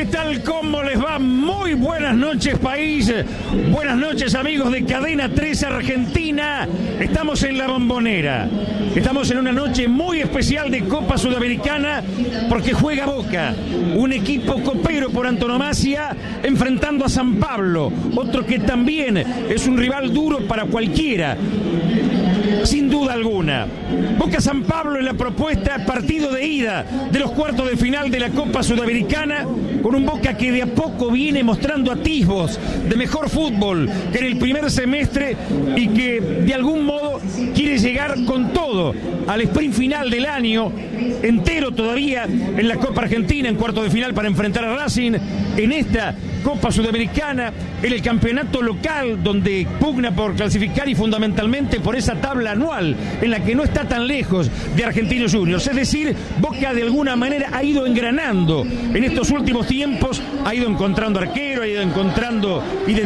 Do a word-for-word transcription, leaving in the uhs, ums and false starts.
¿Qué tal? ¿Cómo les va? Muy buenas noches, país. Buenas noches, amigos de Cadena tres Argentina. Estamos en La Bombonera. Estamos en una noche muy especial de Copa Sudamericana porque juega Boca, un equipo copero por antonomasia, enfrentando a San Pablo, otro que también es un rival duro para cualquiera, sin duda alguna. Boca San Pablo en la propuesta, partido de ida de los cuartos de final de la Copa Sudamericana, con un Boca que de a poco viene mostrando atisbos de mejor fútbol que en el primer semestre y que de algún modo quiere llegar con todo al sprint final del año, entero todavía en la Copa Argentina, en cuartos de final para enfrentar a Racing, en esta Copa Sudamericana, en el campeonato local donde pugna por clasificar y fundamentalmente por esa tabla anual en la que no está tan lejos de Argentinos Juniors. Es decir, Boca de alguna manera ha ido engranando en estos últimos tiempos, ha ido encontrando arquero, ha ido encontrando identidad.